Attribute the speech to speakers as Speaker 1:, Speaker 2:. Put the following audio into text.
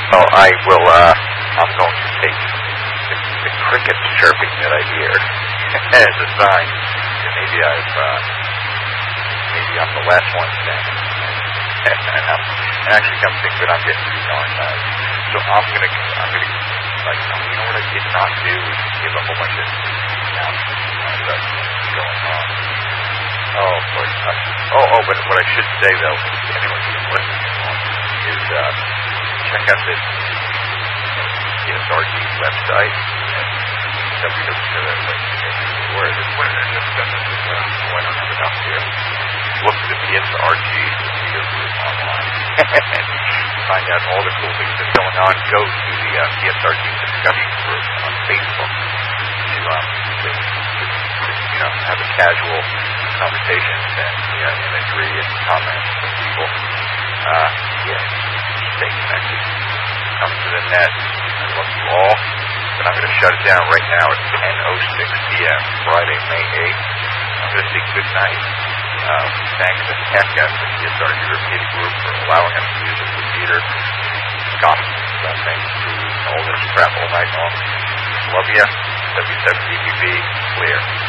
Speaker 1: Oh, I will, I'm going to take the crickets chirping that I hear as a sign that maybe I'm the last one standing. And actually come think that I'm getting too darn tired. So I'm gonna, like, you know what I did not do is give a whole bunch of announcements that's going on. Oh, boy. But what I should say, though, to anyone who's listening is check out this PSRG website at www.where is it? Where is it? I don't have it up here. Look at the PSRG Video Group online and find out all the cool things that's going on. Go to the PSRG discussion group on Facebook to have a casual conversation and imagery and comments from people. Stay connected. Come to the net. I love you all. But I'm going to shut it down right now at 10:06 p.m. Friday, May 8th. I'm going to say good night. Thanks to heck out to the PSRG Media Group for allowing us to use it for theater, gossip, something, all this crap all night long. Love ya. W7DPB, clear.